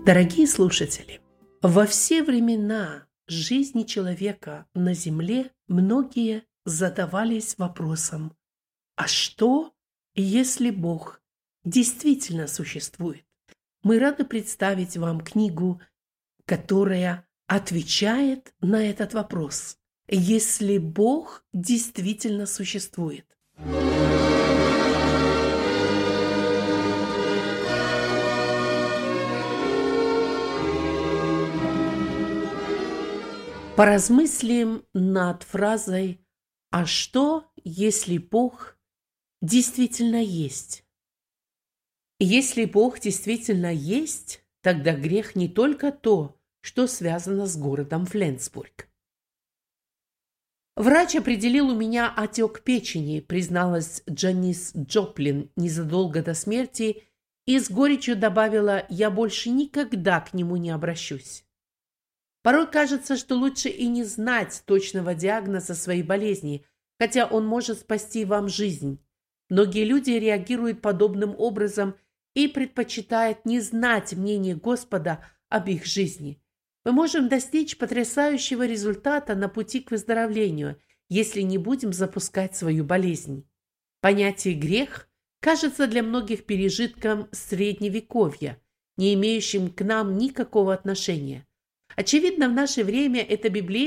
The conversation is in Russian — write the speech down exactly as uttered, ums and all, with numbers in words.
Дорогие слушатели, во все времена жизни человека на земле многие задавались вопросом: а что, если Бог действительно существует? Мы рады представить вам книгу, которая отвечает на этот вопрос. Если Бог действительно существует. Поразмыслим над фразой «А что, если Бог действительно есть?» Если Бог действительно есть, тогда грех не только то, что связано с городом Фленсбург. «Врач определил у меня отек печени», призналась Джанис Джоплин незадолго до смерти и с горечью добавила: «Я больше никогда к нему не обращусь». Порой кажется, что лучше и не знать точного диагноза своей болезни, хотя он может спасти вам жизнь. Многие люди реагируют подобным образом и предпочитают не знать мнение Господа об их жизни. Мы можем достичь потрясающего результата на пути к выздоровлению, если не будем запускать свою болезнь. Понятие «грех» кажется для многих пережитком средневековья, не имеющим к нам никакого отношения. Очевидно, в наше время это библейское